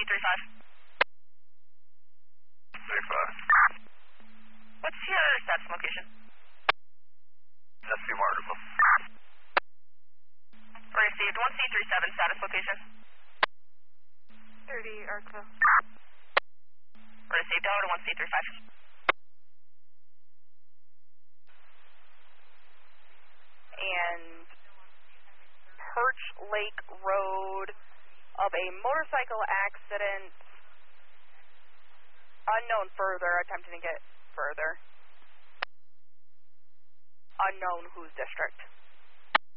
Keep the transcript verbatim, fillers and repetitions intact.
three five. three five. What's your status location? S C Martinsville. Received. one C three seven, status location. thirty, Arco. Received. Dollar to one C three five. And Perch Lake Road of a motorcycle accident. Unknown further, attempting to get further. Unknown whose district.